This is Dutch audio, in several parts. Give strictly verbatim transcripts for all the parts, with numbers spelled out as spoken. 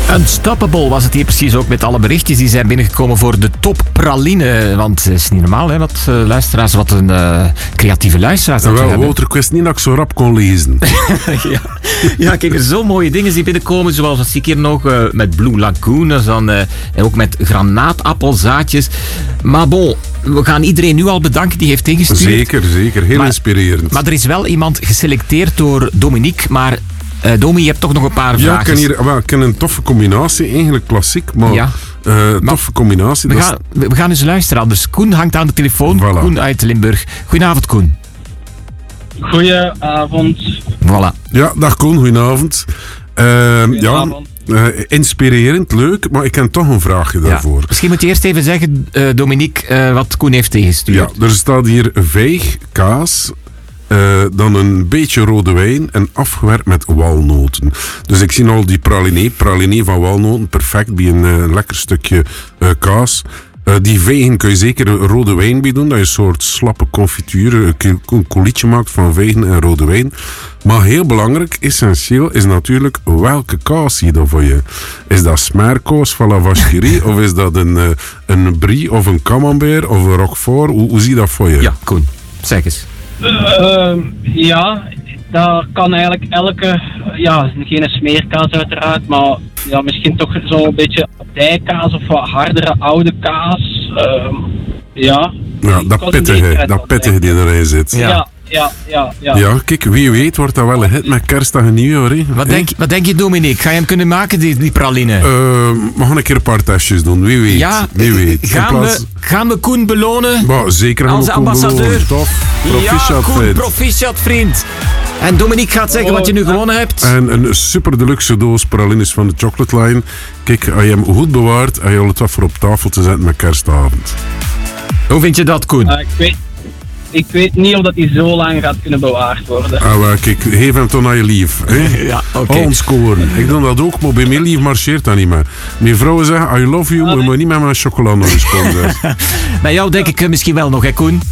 Unstoppable was het hier precies ook met alle berichtjes die zijn binnengekomen voor de top praline. Want het is niet normaal, hè, wat uh, luisteraars, wat een uh, creatieve luisteraars dat we hebben. Wouter, ik wist niet dat ik zo rap kon lezen. ja. ja, kijk, er zo mooie dingen die binnenkomen, zoals dat zie ik hier nog uh, met Blue Lagoon, dan, uh, en ook met granaatappelzaadjes. Maar bon, we gaan iedereen nu al bedanken die heeft ingestuurd. Zeker, zeker. Heel maar, inspirerend. Maar er is wel iemand geselecteerd door Dominique, maar uh, Domi, je hebt toch nog een paar vragen. Ja, ik ken, hier, well, ik ken een toffe combinatie, eigenlijk klassiek, maar ja. uh, toffe combinatie. We, dat gaan, we gaan eens luisteren, anders. Koen hangt aan de telefoon. Voilà. Koen uit Limburg. Goedenavond, Koen. Goedenavond. Voilà. Ja, dag Koen, goedenavond. Uh, goedenavond. Ja, uh, inspirerend, leuk, maar ik heb toch een vraagje daarvoor. Ja. Misschien moet je eerst even zeggen, uh, Dominique, uh, wat Koen heeft tegengestuurd. Ja, er staat hier veeg, kaas, uh, dan een beetje rode wijn en afgewerkt met walnoten. Dus ik zie al die pralinee, pralinee van walnoten, perfect bij een uh, lekker stukje uh, kaas. Uh, die vegen kun je zeker een rode wijn bij doen, dat je een soort slappe confituur, een coulietje maakt van vegen en rode wijn. Maar heel belangrijk, essentieel, is natuurlijk welke kaas zie je dan voor je? Is dat smerkoos van la vacherie of is dat een, uh, een brie of een camembert of een roquefort? Hoe, hoe zie je dat voor je? Ja, Koen, zeg eens. Uh, ja, dat kan eigenlijk elke, ja, geen smeerkaas uiteraard, maar ja, misschien toch zo'n beetje abdijkaas of wat hardere oude kaas. Uh, ja. Ja, dat pittige, dat pittige die erin zit. Ja. Ja. Ja, ja, ja. Ja, kijk, wie weet wordt dat wel een hit met kerstdag en nieuwjaar. Hè? Wat, denk, wat denk je, Dominique? Ga je hem kunnen maken, die, die praline? Uh, we gaan een keer een paar testjes doen, wie weet. Ja, wie weet. Gaan, plaats... we, gaan we Koen belonen? Bah, zeker gaan als we Koen ambassadeur. Belonen. Tof. Proficiat, ja, Koen, vriend. proficiat, vriend. En Dominique gaat zeggen oh, wat je nu gewonnen hebt. En een super deluxe doos pralines van de Chocolate Line. Kijk, als je hem goed bewaart, hij je het voor op tafel te zetten met kerstavond. Hoe vind je dat, Koen? Uh, ik weet... Ik weet niet of dat die zo lang gaat kunnen bewaard worden. Ah, well, kijk, geef hem toch naar je lief. ja, oké. Okay. Scoren. Ik doe dat ook, maar bij mijn lief marcheert dat niet meer. Mijn vrouwen zeggen, I love you, ah, maar nee. niet met mijn chocola nog eens komen. Bij jou denk ik misschien wel nog, hè, Koen?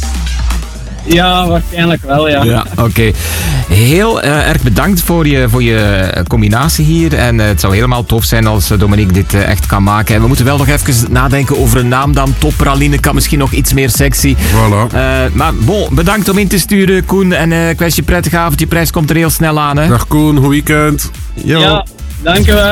Ja, waarschijnlijk wel, ja. Ja, oké. Okay. Heel uh, erg bedankt voor je, voor je combinatie hier. En uh, het zou helemaal tof zijn als uh, Dominique dit uh, echt kan maken. En we moeten wel nog even nadenken over een naam dan. Top praline kan misschien nog iets meer sexy. Voilà. Uh, maar bon, bedankt om in te sturen, Koen. En uh, ik wens je prettige avond. Je prijs komt er heel snel aan, hè. Dag Koen, goed weekend. Yo. Ja, dankjewel.